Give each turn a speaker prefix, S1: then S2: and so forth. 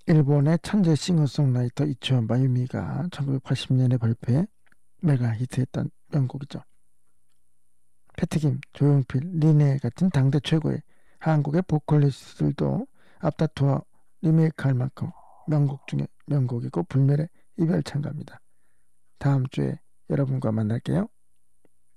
S1: 일본의 천재 싱어송라이터 이치오 마유미가 1980년에 발표해 메가 히트했던 명곡이죠. 패트김, 조용필, 리네 같은 당대 최고의 한국의 보컬리스트들도 앞다투어 리메이크할 만큼 명곡 중에 명곡이고 불멸의 이별찬가입니다. 다음 주에 여러분과 만날게요.